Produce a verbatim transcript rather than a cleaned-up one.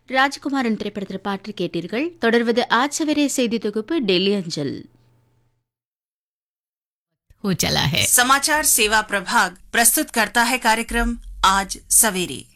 ராஜ்குமாரன் திரைப்படத்தில் பாட்டு கேட்டீர்கள். தொடர்வது ஆச்சவரே செய்தி தொகுப்பு டெல்லி அஞ்சல். हो चला है समाचार सेवा प्रभाग प्रस्तुत करता है कार्यक्रम आज सवेरे।